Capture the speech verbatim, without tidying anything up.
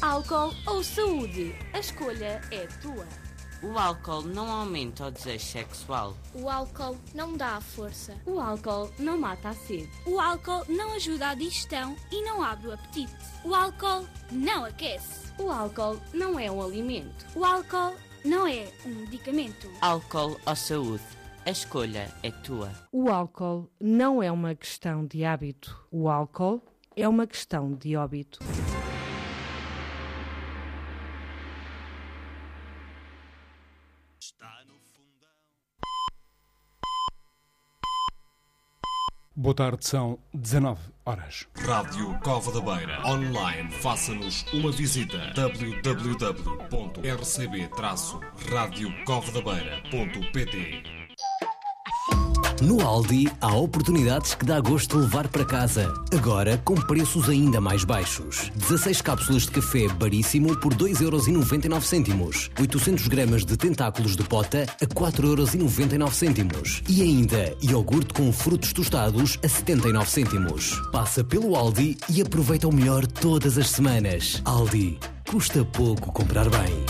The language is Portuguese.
Álcool ou saúde? A escolha é tua. O álcool não aumenta o desejo sexual. O álcool não dá a força. O álcool não mata a sede. O álcool não ajuda a digestão e não abre o apetite. O álcool não aquece. O álcool não é um alimento. O álcool não é um medicamento. Álcool ou saúde? A escolha é tua. O álcool não é uma questão de hábito. O álcool é uma questão de óbito. Boa tarde, são dezanove horas. Rádio Cova da Beira. Online, faça-nos uma visita. w w w ponto r c b traço radio cova da beira ponto p t. No Aldi há oportunidades que dá gosto de levar para casa. Agora com preços ainda mais baixos. dezasseis cápsulas de café Baríssimo por dois euros e noventa e nove cêntimos. oitocentos gramas de tentáculos de pota a quatro euros e noventa e nove cêntimos. E ainda iogurte com frutos tostados a setenta e nove cêntimos. Passa pelo Aldi e aproveita o melhor todas as semanas. Aldi. Custa pouco comprar bem.